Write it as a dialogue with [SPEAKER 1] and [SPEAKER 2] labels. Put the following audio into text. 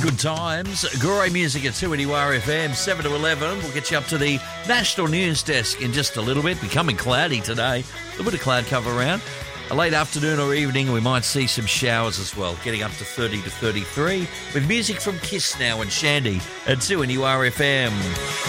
[SPEAKER 1] Good times. Great music at 2NURFM, 7 to 11. We'll get you up to the National News Desk in just a little bit. Becoming cloudy today. A little bit of cloud cover around. A late afternoon or evening, we might see some showers as well, getting up to 30 to 33. With music from Kiss now and Shandy at 2NURFM.